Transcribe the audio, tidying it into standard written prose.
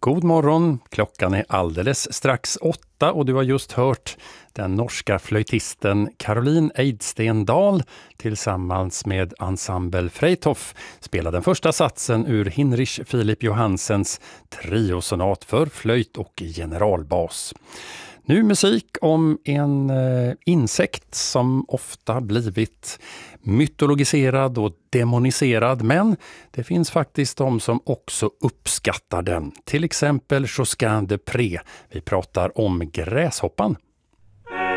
God morgon, klockan är alldeles strax 8 och du har just hört den norska flöjtisten Caroline Eidstendal tillsammans med ensemble Freytoff spela den första satsen ur Hinrich Philip Johansens triosonat för flöjt och generalbas. Nu musik om en insekt som ofta blivit mytologiserad och demoniserad, men det finns faktiskt de som också uppskattar den. Till exempel Josquin de Pré. Vi pratar om gräshoppan.